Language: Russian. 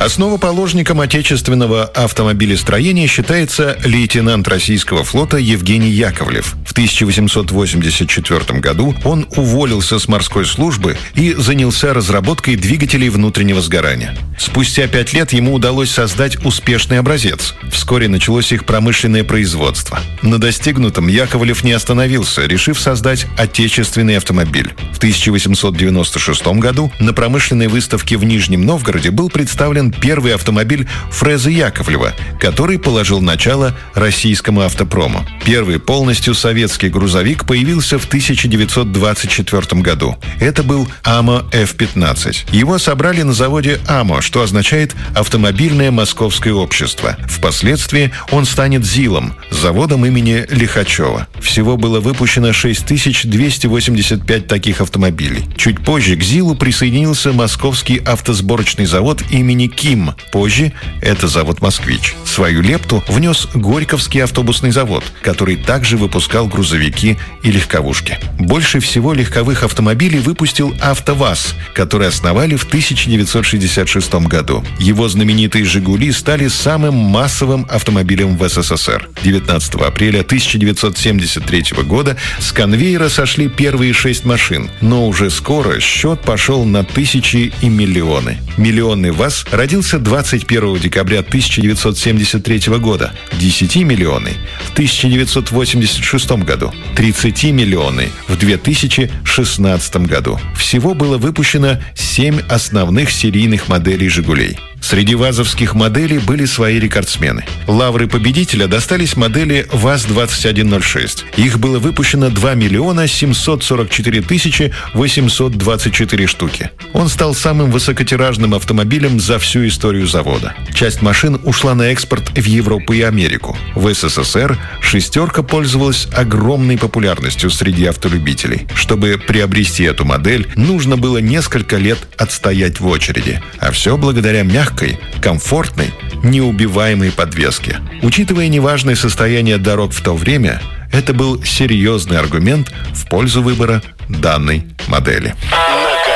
Основоположником отечественного автомобилестроения считается лейтенант российского флота Евгений Яковлев. В 1884 году он уволился с морской службы и занялся разработкой двигателей внутреннего сгорания. Спустя 5 лет ему удалось создать успешный образец. Вскоре началось их промышленное производство. На достигнутом Яковлев не остановился, решив создать отечественный автомобиль. В 1896 году на промышленной выставке в Нижнем Новгороде был представлен первый автомобиль Фреза Яковлева, который положил начало российскому автопрому. Первый полностью советский грузовик появился в 1924 году. Это был АМО F-15. Его собрали на заводе АМО, что означает «Автомобильное московское общество». Впоследствии он станет ЗИЛом, заводом имени Лихачева. Всего было выпущено 6285 таких автомобилей. Чуть позже к ЗИЛу присоединился Московский автосборочный завод имени Ким. Позже это завод «Москвич». Свою лепту внес Горьковский автобусный завод, который также выпускал грузовики и легковушки. Больше всего легковых автомобилей выпустил АвтоВАЗ, который основали в 1966 году. Его знаменитые «Жигули» стали самым массовым автомобилем в СССР. 19 апреля 1973 года с конвейера сошли первые 6 машин, но уже скоро счет пошел на тысячи и миллионы. Миллионный ВАЗ родился 21 декабря 1973 года, 10-миллионный в 1986 году, 30-миллионный в 2016 году. Всего было выпущено 7 основных серийных моделей «Жигулей». Среди вазовских моделей были свои рекордсмены. Лавры победителя достались модели ВАЗ-2106. Их было выпущено 2 миллиона 744 тысячи 824 штуки. Он стал самым высокотиражным автомобилем за всю историю завода. Часть машин ушла на экспорт в Европу и Америку. В СССР «шестерка» пользовалась огромной популярностью среди автолюбителей. Чтобы приобрести эту модель, нужно было несколько лет отстоять в очереди. А все благодаря мягкой, комфортной, неубиваемой подвеске. Учитывая неважное состояние дорог в то время, это был серьезный аргумент в пользу выбора данной модели.